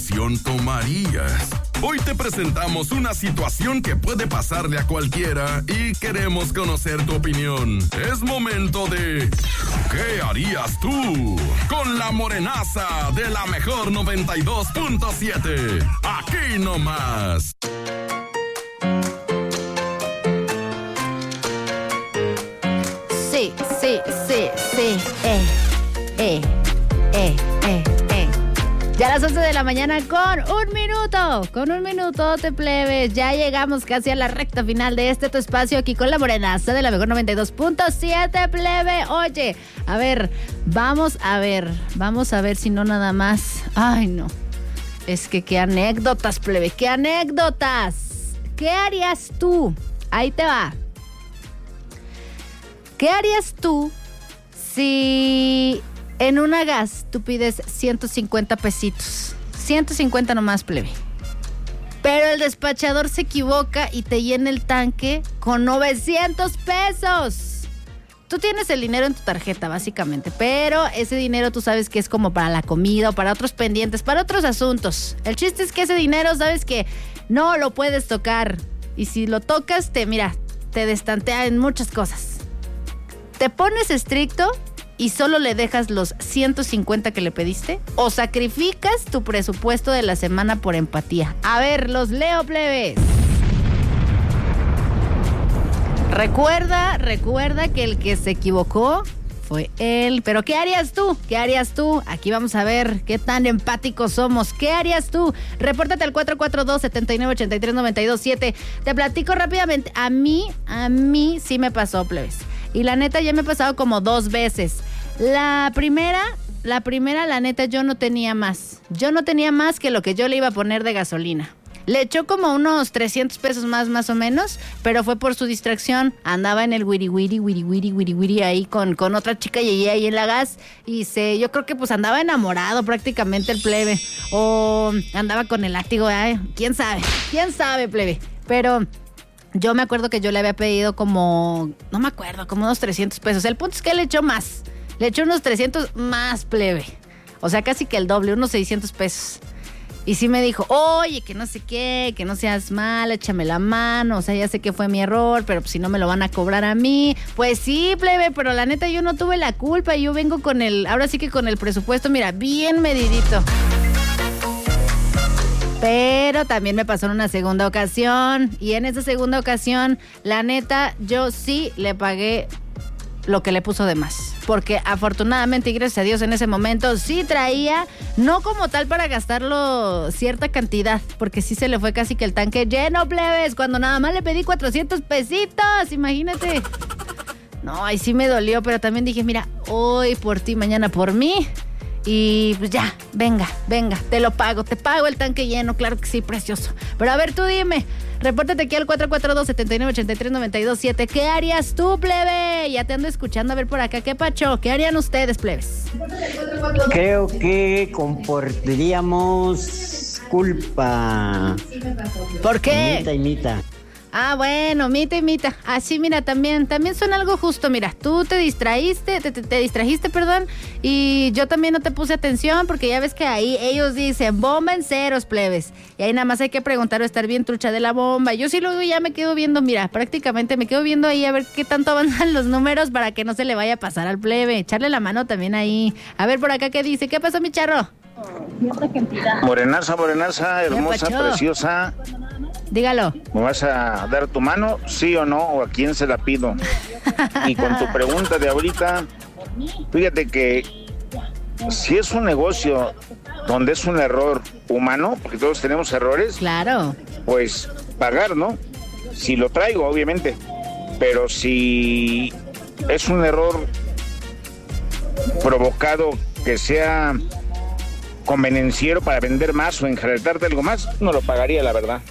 decisión tomarías? Hoy te presentamos una situación que puede pasarle a cualquiera y queremos conocer tu opinión. Es momento de ¿qué harías tú? Con la morenaza de la mejor 92.7. Aquí nomás. Sí. 11 Ya a las 11 de la mañana con un minuto. Con un minutote, plebes. Ya llegamos casi a la recta final de tu espacio aquí con la morenaza de la mejor 92.7, plebe. Oye, a ver, vamos a ver si no nada más. Ay, no. Es que qué anécdotas, plebe, qué anécdotas. ¿Qué harías tú? Ahí te va. ¿Qué harías tú si en una gas tú pides 150 pesitos? 150 nomás, plebe. Pero el despachador se equivoca y te llena el tanque con 900 pesos. Tú tienes el dinero en tu tarjeta, básicamente, pero ese dinero tú sabes que es como para la comida o para otros pendientes, para otros asuntos. El chiste es que ese dinero sabes que no lo puedes tocar. Y si lo tocas, te destantea en muchas cosas. ¿Te pones estricto y solo le dejas los 150 que le pediste? ¿O sacrificas tu presupuesto de la semana por empatía? A ver, los leo, plebes. Recuerda que el que se equivocó fue él. Pero ¿qué harías tú? ¿Qué harías tú? Aquí vamos a ver qué tan empáticos somos. ¿Qué harías tú? Repórtate al 442-7983-927. Te platico rápidamente. A mí sí me pasó, plebes. Y la neta ya me he pasado como 2 veces. La primera, la neta, yo no tenía más. Yo no tenía más que lo que yo le iba a poner de gasolina. Le echó como unos 300 pesos más o menos, pero fue por su distracción. Andaba en el wiri ahí con otra chica y ahí en la gas. Y yo creo que pues andaba enamorado prácticamente el plebe. O andaba con el látigo, ¿quién sabe, plebe? Pero yo me acuerdo que yo le había pedido como unos 300 pesos. El punto es que le echó más. Le echó unos 300 más, plebe. O sea, casi que el doble, unos 600 pesos. Y sí me dijo, oye, que no sé qué, que no seas mal, échame la mano. O sea, ya sé que fue mi error, pero pues si no me lo van a cobrar a mí. Pues sí, plebe, pero la neta yo no tuve la culpa. Yo vengo ahora sí que con el presupuesto, mira, bien medidito. Pero también me pasó en una segunda ocasión. Y en esa segunda ocasión, la neta, yo sí le pagué lo que le puso de más. Porque afortunadamente y gracias a Dios en ese momento sí traía, no como tal para gastarlo cierta cantidad, porque sí se le fue casi que el tanque lleno, plebes, cuando nada más le pedí 400 pesitos, imagínate. No, ahí sí me dolió, pero también dije, mira, hoy por ti, mañana por mí. Y pues ya, venga, te pago el tanque lleno, claro que sí, precioso. Pero a ver, tú dime, repórtate aquí al 442-7983-927. ¿Qué harías tú, plebe? Ya te ando escuchando, a ver por acá, ¿qué pacho? ¿Qué harían ustedes, plebes? Creo que compartiríamos culpa. ¿Por qué? Imita. Ah, bueno, mita. Así, mira, también suena algo justo. Mira, tú te distrajiste, y yo también no te puse atención porque ya ves que ahí ellos dicen bomba en ceros, plebes. Y ahí nada más hay que preguntar o estar bien trucha de la bomba. Yo sí luego ya me quedo viendo, mira, prácticamente me quedo viendo ahí a ver qué tanto avanzan los números para que no se le vaya a pasar al plebe. Echarle la mano también ahí. A ver por acá qué dice. ¿Qué pasó, mi charro? Morenaza, hermosa, preciosa. Dígalo. ¿Me vas a dar tu mano, sí o no? ¿O a quién se la pido? Y con tu pregunta de ahorita, fíjate que si es un negocio donde es un error humano, porque todos tenemos errores, claro, pues pagar, ¿no? Si lo traigo, obviamente. Pero si es un error provocado que sea convenenciero para vender más o enjaretarte algo más, no lo pagaría, la verdad.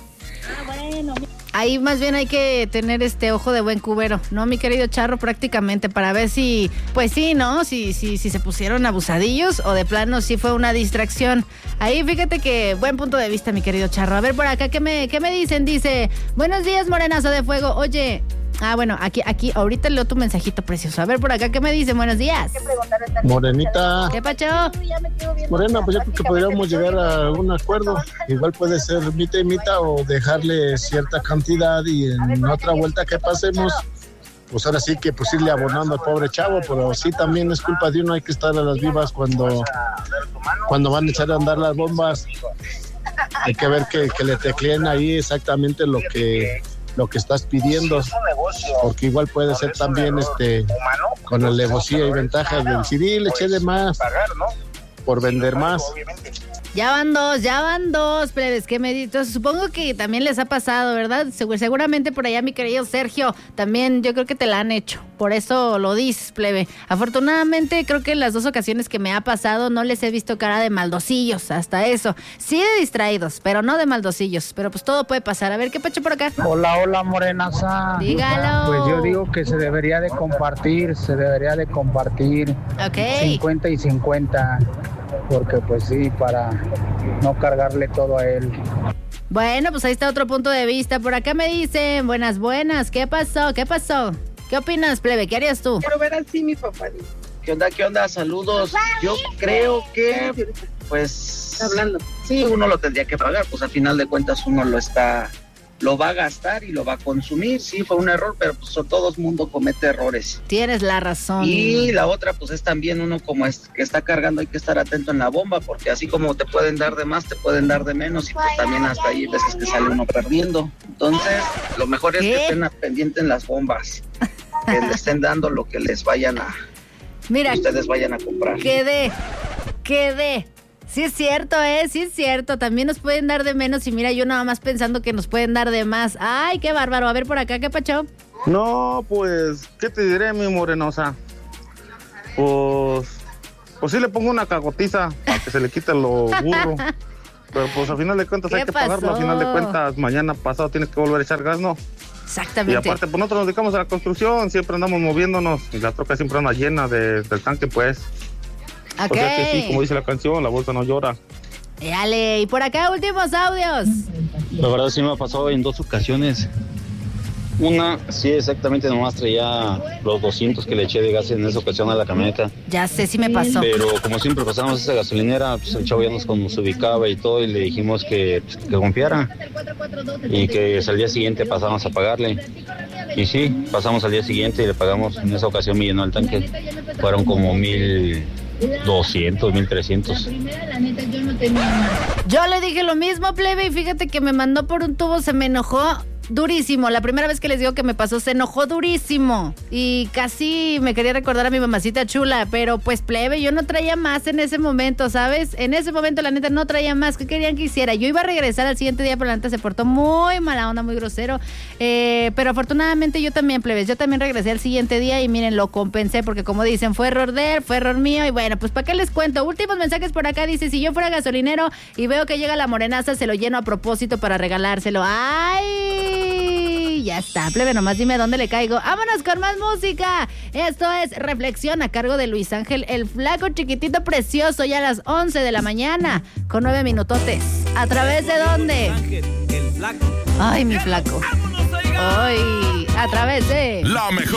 Ahí más bien hay que tener ojo de buen cubero, ¿no, mi querido charro? Prácticamente para ver si, pues sí, ¿no? Si se pusieron abusadillos o de plano sí fue una distracción. Ahí fíjate que buen punto de vista, mi querido charro. A ver por acá, ¿qué me dicen? Dice, buenos días, morenazo de fuego. Oye, Ah, bueno, aquí, ahorita leo tu mensajito precioso. A ver, por acá, ¿qué me dicen? Buenos días. Morenita. ¿Qué pacho? Morena, pues yo creo que podríamos llegar a un acuerdo. Igual puede ser mitad y mitad o dejarle cierta cantidad y en otra vuelta que pasemos, pues ahora sí que pues irle abonando al pobre chavo, pero sí también es culpa de uno, hay que estar a las vivas cuando van a echar a andar las bombas. Hay que ver que le tecleen ahí exactamente lo que estás pidiendo, porque igual puede ser también con la alevosía y ventajas del CD, le eché de más por vender más. Ya van dos, plebes, ¿qué me dices? Supongo que también les ha pasado, ¿verdad? Seguramente por allá, mi querido Sergio, también yo creo que te la han hecho, por eso lo dices, plebe. Afortunadamente, creo que en las 2 ocasiones que me ha pasado no les he visto cara de maldosillos, hasta eso. Sí de distraídos, pero no de maldosillos, pero pues todo puede pasar. A ver, ¿qué pacho por acá? Hola, morenaza. Dígalo. Pues yo digo que se debería de compartir, Ok. 50 y 50, porque pues sí, para no cargarle todo a él. Bueno, pues ahí está otro punto de vista. Por acá me dicen, buenas, ¿qué pasó? ¿Qué opinas, plebe? ¿Qué harías tú? Quiero ver así mi papá. ¿Qué onda? Saludos. Yo creo que, pues, hablando, sí, uno lo tendría que pagar, pues a final de cuentas uno lo va a gastar y lo va a consumir. Sí, fue un error, pero pues todo mundo comete errores. Tienes la razón. Y la otra, pues es también uno como es que está cargando, hay que estar atento en la bomba, porque así como te pueden dar de más, te pueden dar de menos, y pues también hasta ahí veces que sale uno perdiendo. Entonces, lo mejor es que estén pendientes en las bombas, que le estén dando lo que les vayan a... Mira, que ustedes vayan a comprar. Quedé. Sí es cierto, también nos pueden dar de menos y mira, yo nada más pensando que nos pueden dar de más. Ay, qué bárbaro, a ver por acá, ¿qué pacho? No, pues, ¿qué te diré, mi morenosa? Pues sí le pongo una cagotiza para que se le quite lo burro. Pero pues a final de cuentas hay que pagarlo, a final de cuentas mañana pasado tienes que volver a echar gas, ¿no? Exactamente. Y aparte, pues nosotros nos dedicamos a la construcción, siempre andamos moviéndonos y la troca siempre anda llena del tanque, pues. Ok. O sea que sí, como dice la canción, la bolsa no llora. Dale, y por acá últimos audios. La verdad sí me ha pasado en 2 ocasiones. Una, sí, exactamente, nomás traía los 200 que le eché de gas en esa ocasión a la camioneta. Ya sé, sí me pasó. Pero como siempre pasamos esa gasolinera, pues el chavo ya nos ubicaba y todo, y le dijimos que confiara. Y que al día siguiente pasamos a pagarle. Y sí, pasamos al día siguiente y le pagamos. En esa ocasión me llenó el tanque. Fueron como 1,200, 1,300. Yo le dije lo mismo, plebe, y fíjate que me mandó por un tubo, se me enojó durísimo. La primera vez que les digo que me pasó, se enojó durísimo. Y casi me quería recordar a mi mamacita chula, pero pues plebe, yo no traía más en ese momento, ¿sabes? En ese momento la neta no traía más. ¿Qué querían que hiciera? Yo iba a regresar al siguiente día, pero la neta se portó muy mala onda, muy grosero. Pero afortunadamente yo también, plebes, yo también regresé al siguiente día y miren, lo compensé, porque como dicen, fue error de él, fue error mío. Y bueno, pues ¿para qué les cuento? Últimos mensajes por acá, dice, si yo fuera gasolinero y veo que llega la morenaza, se lo lleno a propósito para regalárselo. ¡Ay! Ya está, plebe, nomás dime dónde le caigo. ¡Vámonos con más música! Esto es Reflexión a cargo de Luis Ángel, el flaco chiquitito precioso, ya a las 11 de la mañana, con 9 minutotes. ¿A través de dónde? Ay, mi flaco. Ay, a través de... La mejor